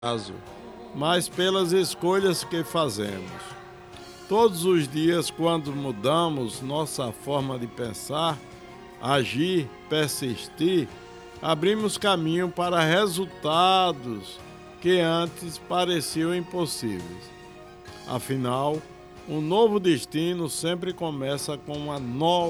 caso, mas pelas escolhas que fazemos. Todos os dias, quando mudamos nossa forma de pensar, agir, persistir, abrimos caminho para resultados que antes pareciam impossíveis. Afinal, um novo destino sempre começa com uma nova